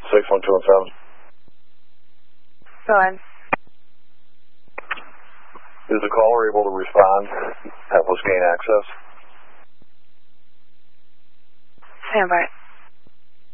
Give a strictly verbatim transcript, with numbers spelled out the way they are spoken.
six one two one seven. Go ahead. Is the caller able to respond? Help us gain access. Stand by.